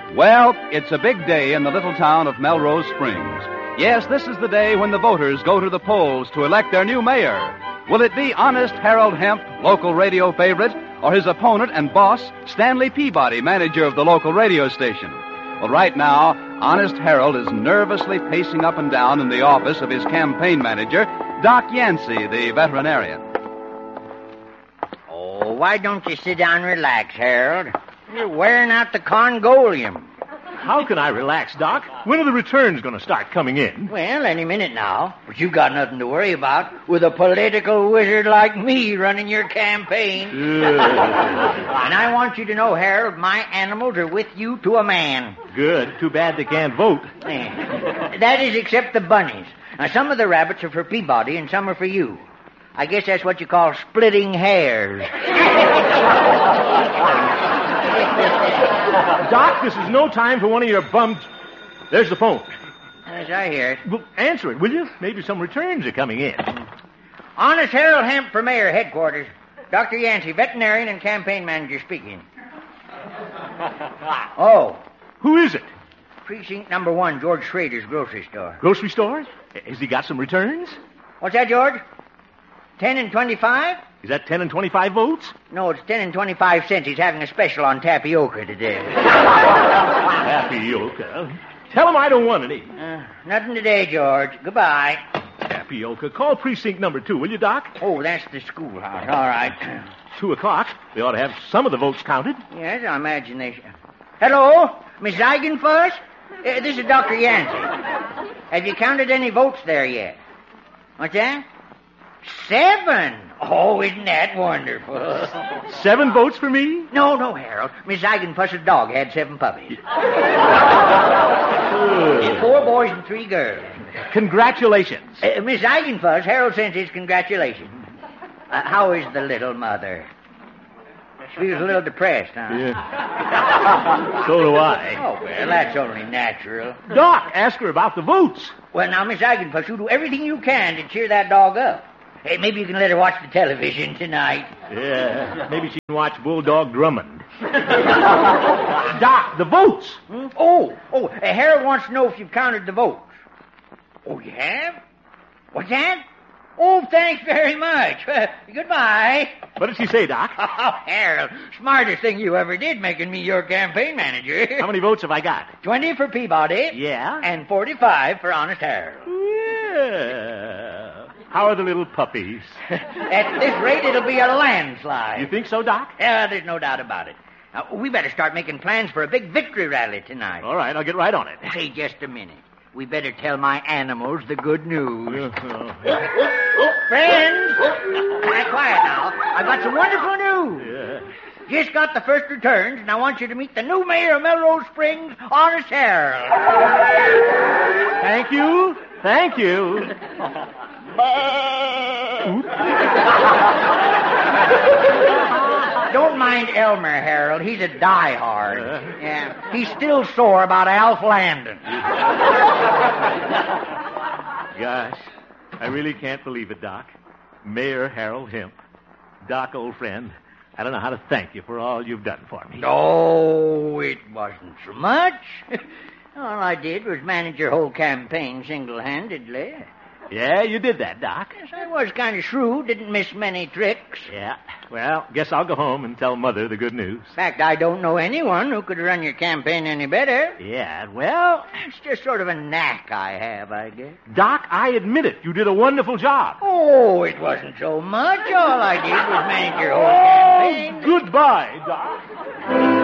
Well, it's a big day in the little town of Melrose Springs. Yes, this is the day when the voters go to the polls to elect their new mayor. Will it be honest Harold Hemp, local radio favorite, or his opponent and boss, Stanley Peabody, manager of the local radio station? Well, right now, honest Harold is nervously pacing up and down in the office of his campaign manager, Doc Yancey, the veterinarian. Oh, why don't you sit down and relax, Harold? You're wearing out the Congolium. How can I relax, Doc? When are the returns going to start coming in? Well, any minute now. But you've got nothing to worry about with a political wizard like me running your campaign. And I want you to know, Harold, my animals are with you to a man. Good. Too bad they can't vote. That is, except the bunnies. Now, some of the rabbits are for Peabody and some are for you. I guess that's what you call splitting hairs. Doc, this is no time for one of your bums. There's the phone. Yes, I hear it. Well, answer it, will you? Maybe some returns are coming in. Honest Harold Hemp for mayor headquarters. Dr. Yancey, veterinarian and campaign manager speaking. Oh. Who is it? Precinct number 1, George Schrader's grocery store. Grocery store? Has he got some returns? What's that, George? 10 and 25? Is that 10 and 25 votes? No, it's 10 and 25 cents. He's having a special on tapioca today. Tapioca? Tell him I don't want any. Nothing today, George. Goodbye. Tapioca. Call precinct number 2, will you, Doc? Oh, that's the schoolhouse. All right. 2 o'clock. They ought to have some of the votes counted. Yes, I imagine they should. Hello? Miss Eigenfuss? This is Dr. Yancey. Have you counted any votes there yet? What's that? 7. Oh, isn't that wonderful? 7 votes for me? No, Harold. Miss Eigenfuss's dog had 7 puppies. 4 boys and 3 girls. Congratulations. Miss Eigenfuss, Harold sends his congratulations. How is the little mother? She feels a little depressed, huh? Yeah. So do I. Oh, well, that's only natural. Doc, ask her about the votes. Well, now, Miss Eigenfuss, you do everything you can to cheer that dog up. Hey, maybe you can let her watch the television tonight. Yeah, maybe she can watch Bulldog Drummond. Doc, the votes. Oh, Harold wants to know if you've counted the votes. Oh, you have? What's that? Oh, thanks very much. Goodbye. What did she say, Doc? Oh, Harold, smartest thing you ever did making me your campaign manager. How many votes have I got? 20 for Peabody. Yeah? And 45 for Honest Harold. Yeah. How are the little puppies? At this rate, it'll be a landslide. You think so, Doc? Yeah, there's no doubt about it. Now, we better start making plans for a big victory rally tonight. All right, I'll get right on it. Hey, just a minute. We better tell my animals the good news. Friends, quiet now. I've got some wonderful news. Yeah. Just got the first returns, and I want you to meet the new mayor of Melrose Springs, Honest Harold. Thank you. Thank you. Don't mind Elmer, Harold. He's a diehard. Yeah. He's still sore about Alf Landon. Gosh, I really can't believe it, Doc. Mayor Harold Hemp. Doc, old friend, I don't know how to thank you for all you've done for me. No, it wasn't so much. All I did was manage your whole campaign single-handedly. Yeah, you did that, Doc. Yes, I was kind of shrewd, didn't miss many tricks. Yeah. Well, guess I'll go home and tell Mother the good news. In fact, I don't know anyone who could run your campaign any better. Yeah, well... It's just sort of a knack I have, I guess. Doc, I admit it. You did a wonderful job. Oh, it wasn't so much. All I did was manage your whole campaign. Goodbye, Doc.